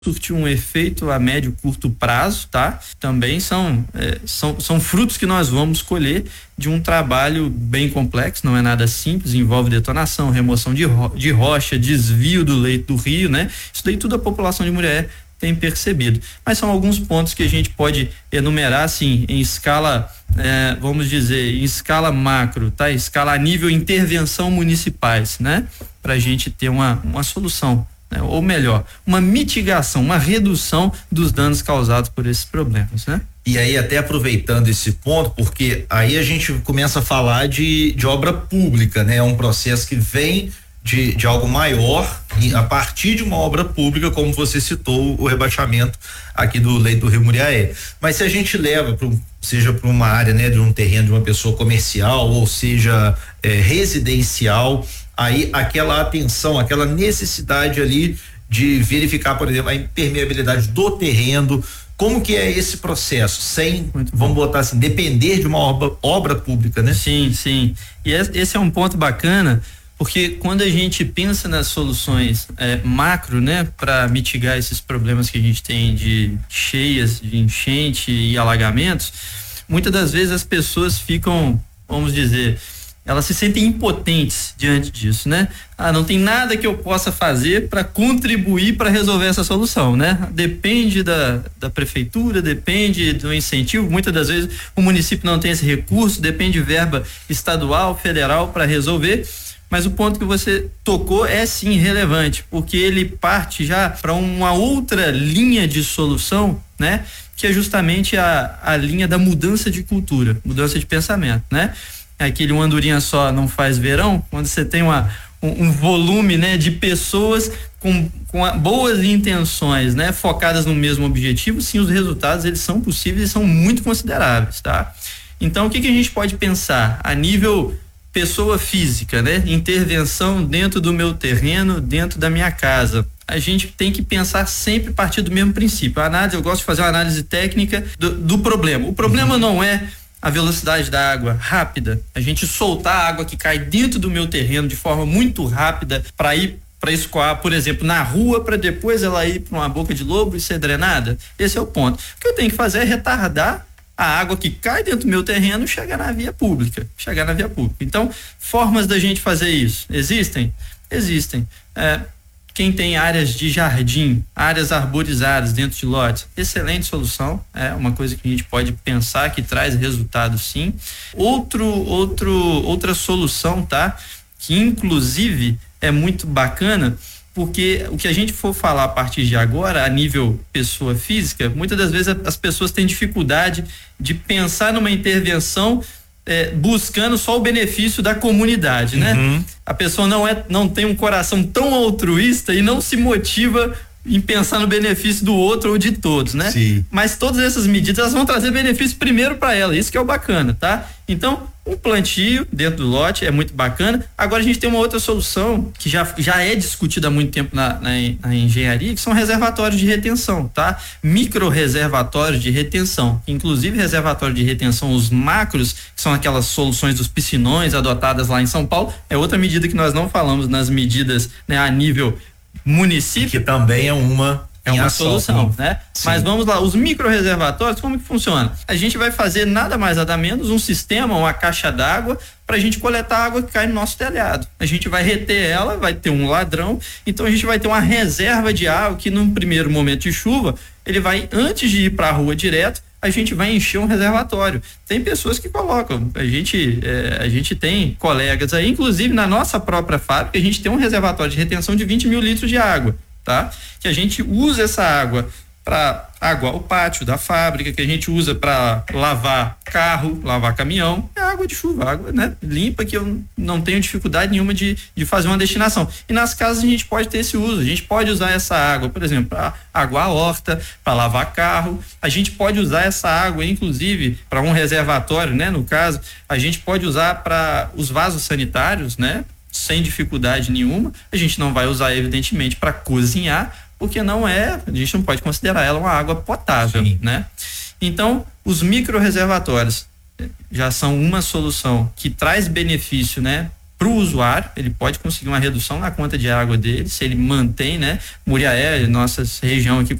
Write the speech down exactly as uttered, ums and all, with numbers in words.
surtir um efeito a médio e curto prazo, tá? Também são, é, são, são frutos que nós vamos colher de um trabalho bem complexo, não é nada simples, envolve detonação, remoção de, ro de rocha, desvio do leito do rio, né? Isso daí tudo a população de Muriaé tem percebido. Mas são alguns pontos que a gente pode enumerar, assim, em escala, é, vamos dizer, em escala macro, tá? Em escala a nível intervenção municipais, né? Pra gente ter uma, uma solução, né? Ou melhor, uma mitigação, uma redução dos danos causados por esses problemas, né? E aí, até aproveitando esse ponto, porque aí a gente começa a falar de, de obra pública, né? É um processo que vem de, de algo maior e a partir de uma obra pública, como você citou, o rebaixamento aqui do leito do Rio Muriaé. Mas se a gente leva para seja para uma área, né, de um terreno de uma pessoa comercial, ou seja, é, residencial, aí aquela atenção, aquela necessidade ali de verificar, por exemplo, a impermeabilidade do terreno. Como que é esse processo, sem, vamos botar assim, depender de uma obra, obra pública, né? Sim, sim. E esse é um ponto bacana, porque quando a gente pensa nas soluções é, macro, né, para mitigar esses problemas que a gente tem de cheias, de enchente e alagamentos, muitas das vezes as pessoas ficam, vamos dizer, elas se sentem impotentes diante disso, né? Ah, não tem nada que eu possa fazer para contribuir para resolver essa solução, né? Depende da, da prefeitura, depende do incentivo. Muitas das vezes o município não tem esse recurso, depende de verba estadual, federal para resolver. Mas o ponto que você tocou é sim relevante, porque ele parte já para uma outra linha de solução, né? Que é justamente a, a linha da mudança de cultura, mudança de pensamento, né? Aquele uma andorinha só não faz verão, quando você tem uma, um, um volume, né, de pessoas com, com a, boas intenções, né, focadas no mesmo objetivo, sim, os resultados eles são possíveis e são muito consideráveis, tá? Então, o que que a gente pode pensar a nível pessoa física, né? Intervenção dentro do meu terreno, dentro da minha casa. A gente tem que pensar sempre a partir do mesmo princípio. A análise, eu gosto de fazer uma análise técnica do, do problema. O problema uhum. não é a velocidade da água rápida, a gente soltar a água que cai dentro do meu terreno de forma muito rápida para ir para escoar, por exemplo, na rua, para depois ela ir para uma boca de lobo e ser drenada. Esse é o ponto. O que eu tenho que fazer é retardar a água que cai dentro do meu terreno chegar na via pública, chegar na via pública. Então, formas da gente fazer isso existem? Existem. É, quem tem áreas de jardim, áreas arborizadas dentro de lotes, excelente solução, é uma coisa que a gente pode pensar que traz resultado sim. Outro, outro, outra solução, tá? Que inclusive é muito bacana, porque o que a gente for falar a partir de agora, a nível pessoa física, muitas das vezes as pessoas têm dificuldade de pensar numa intervenção É, buscando só o benefício da comunidade, né? Uhum. A pessoa não é, não tem um coração tão altruísta e não se motiva em pensar no benefício do outro ou de todos, né? Sim. Mas todas essas medidas elas vão trazer benefício primeiro para ela, isso que é o bacana, tá? Então, um plantio dentro do lote é muito bacana. Agora a gente tem uma outra solução que já, já é discutida há muito tempo na, na, na engenharia, que são reservatórios de retenção, tá? Micro reservatórios de retenção, inclusive reservatório de retenção, os macros, que são aquelas soluções dos piscinões adotadas lá em São Paulo, é outra medida que nós não falamos nas medidas, né, a nível município. Que também é uma É uma solução, né? Sim. Mas vamos lá, os micro-reservatórios, como que funciona? A gente vai fazer nada mais nada menos um sistema, uma caixa d'água para a gente coletar a água que cai no nosso telhado. A gente vai reter ela, vai ter um ladrão, então a gente vai ter uma reserva de água que num primeiro momento de chuva, ele vai, antes de ir para a rua direto, a gente vai encher um reservatório. Tem pessoas que colocam, a gente, é, a gente tem colegas aí, inclusive na nossa própria fábrica, a gente tem um reservatório de retenção de vinte mil litros de água, tá? Que a gente usa essa água para aguar o pátio da fábrica, que a gente usa para lavar carro, lavar caminhão, é água de chuva, água, né, limpa, que eu não tenho dificuldade nenhuma de, de fazer uma destinação. E nas casas a gente pode ter esse uso, a gente pode usar essa água, por exemplo, para aguar a horta, para lavar carro, a gente pode usar essa água, inclusive, para um reservatório, né, no caso, a gente pode usar para os vasos sanitários, né, sem dificuldade nenhuma. A gente não vai usar, evidentemente, para cozinhar, porque não é, a gente não pode considerar ela uma água potável, sim, né? Então, os micro reservatórios já são uma solução que traz benefício, né, para o usuário, ele pode conseguir uma redução na conta de água dele, se ele mantém, né? Muriaé, nossa região aqui